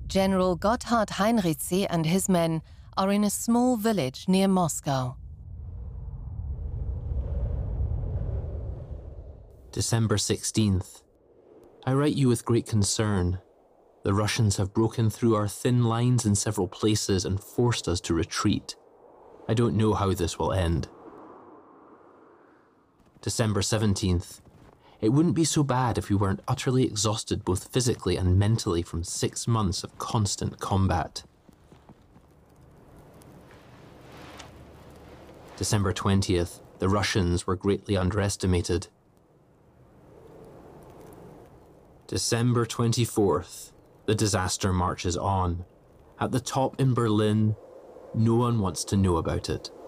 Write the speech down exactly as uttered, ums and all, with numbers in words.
General Gotthard Heinrizi and his men are in a small village near Moscow. December sixteenth. I write you with great concern. The Russians have broken through our thin lines in several places and forced us to retreat. I don't know how this will end. December seventeenth. It wouldn't be so bad if we weren't utterly exhausted both physically and mentally from six months of constant combat. December twentieth. The Russians were greatly underestimated. December twenty-fourth. The disaster marches on. At the top in Berlin, no one wants to know about it.